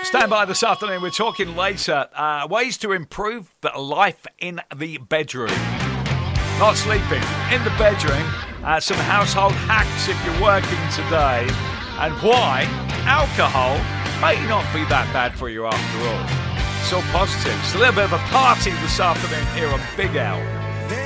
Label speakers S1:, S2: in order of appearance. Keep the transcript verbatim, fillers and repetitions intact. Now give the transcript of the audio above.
S1: Stand by this afternoon. We're talking later. Uh, ways to improve the life in the bedroom. Not sleeping, in the bedroom. Uh, some household hacks if you're working today. And why alcohol may not be that bad for you after all. So positive. It's a little bit of a party this afternoon here on Big L.